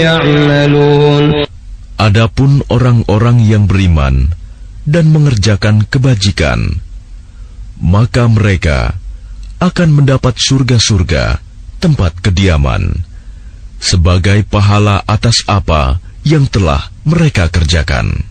يعملون. Adapun orang-orang yang beriman dan mengerjakan kebajikan, maka mereka akan mendapat surga-surga tempat kediaman sebagai pahala atas apa yang telah mereka kerjakan.